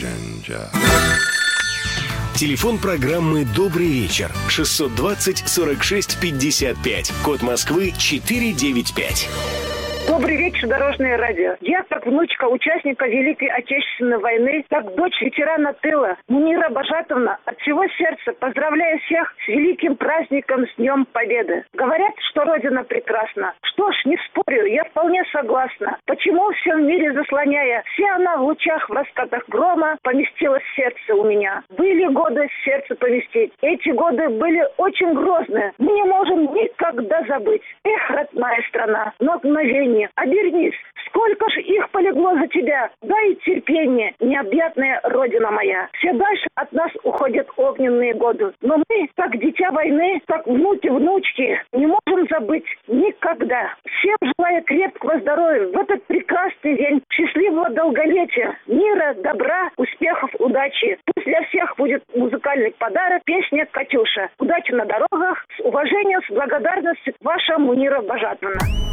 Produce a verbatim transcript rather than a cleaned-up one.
messenger. Телефон программы «Добрый вечер» шестьсот двадцать сорок шесть пятьдесят пять. Код Москвы четыре девять пять. Добрый вечер, Дорожное радио. Я, как внучка участника Великой Отечественной войны, как дочь ветерана тыла, Мунира Бажатовна, от всего сердца поздравляю всех с великим праздником, с Днем Победы. Говорят, что Родина прекрасна. Что ж, не спорю, я вполне согласна. Почему в всем мире заслоняя, все она в лучах, в раскатах грома поместилась в сердце у меня. Были годы в сердце поместить. Эти годы были очень грозные. Мы не можем никогда забыть. Эх, родная страна, но мгновение. Обернись, сколько ж их полегло за тебя. Дай терпение, необъятная Родина моя. Все дальше от нас уходят огненные годы. Но мы, как дитя войны, как внуки-внучки, не можем забыть никогда. Всем желаю крепкого здоровья в этот прекрасный день, счастливого долголетия, мира, добра, успехов, удачи. Пусть для всех будет музыкальный подарок, песня «Катюша». Удачи на дорогах, с уважением, с благодарностью, ваша Мунира Бажатовна.